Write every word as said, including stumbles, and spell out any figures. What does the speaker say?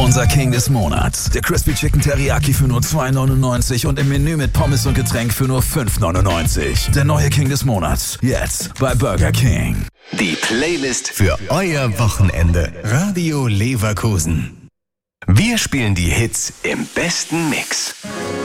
Unser King des Monats. Der Crispy Chicken Teriyaki für nur zwei neunundneunzig und im Menü mit Pommes und Getränk für nur fünf neunundneunzig. Der neue King des Monats. Jetzt bei Burger King. Die Playlist für euer Wochenende. Radio Leverkusen. Wir spielen die Hits im besten Mix.